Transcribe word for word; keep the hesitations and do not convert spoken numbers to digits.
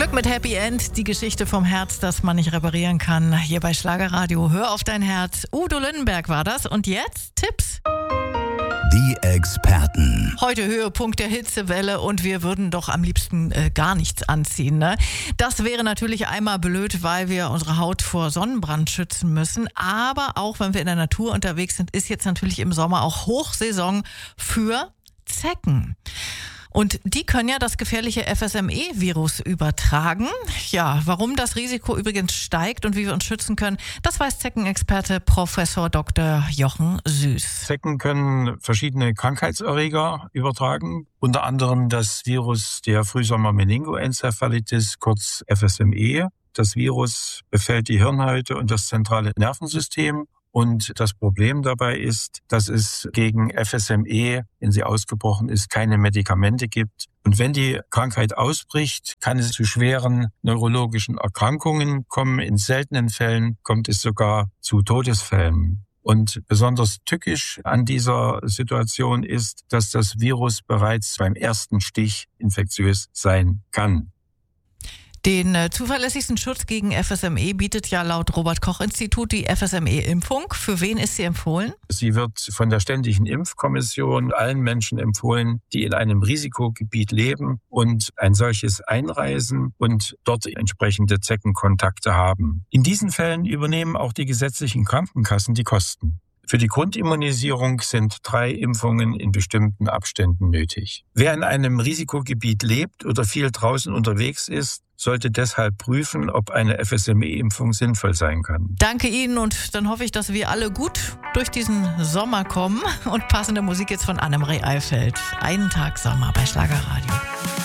Glück mit Happy End, die Geschichte vom Herz, das man nicht reparieren kann. Hier bei Schlagerradio, hör auf dein Herz. Udo Lindenberg war das. Und jetzt Tipps. Die Experten. Heute Höhepunkt der Hitzewelle und wir würden doch am liebsten äh, gar nichts anziehen. Ne? Das wäre natürlich einmal blöd, weil wir unsere Haut vor Sonnenbrand schützen müssen. Aber auch wenn wir in der Natur unterwegs sind, ist jetzt natürlich im Sommer auch Hochsaison für Zecken. Und die können ja das gefährliche F S M E-Virus übertragen. Ja, warum das Risiko übrigens steigt und wie wir uns schützen können, das weiß Zeckenexperte Professor Doktor Jochen Süß. Zecken können verschiedene Krankheitserreger übertragen, unter anderem das Virus der Frühsommer-Meningoenzephalitis, kurz F S M E. Das Virus befällt die Hirnhäute und das zentrale Nervensystem. Und das Problem dabei ist, dass es gegen F S M E, wenn sie ausgebrochen ist, keine Medikamente gibt. Und wenn die Krankheit ausbricht, kann es zu schweren neurologischen Erkrankungen kommen. In seltenen Fällen kommt es sogar zu Todesfällen. Und besonders tückisch an dieser Situation ist, dass das Virus bereits beim ersten Stich infektiös sein kann. Den äh, zuverlässigsten Schutz gegen F S M E bietet ja laut Robert-Koch-Institut die F S M E-Impfung. Für wen ist sie empfohlen? Sie wird von der Ständigen Impfkommission allen Menschen empfohlen, die in einem Risikogebiet leben und ein solches einreisen und dort entsprechende Zeckenkontakte haben. In diesen Fällen übernehmen auch die gesetzlichen Krankenkassen die Kosten. Für die Grundimmunisierung sind drei Impfungen in bestimmten Abständen nötig. Wer in einem Risikogebiet lebt oder viel draußen unterwegs ist, sollte deshalb prüfen, ob eine F S M E-Impfung sinnvoll sein kann. Danke Ihnen und dann hoffe ich, dass wir alle gut durch diesen Sommer kommen. Und passende Musik jetzt von Annemarie Eifeld. Einen Tag Sommer bei Schlagerradio.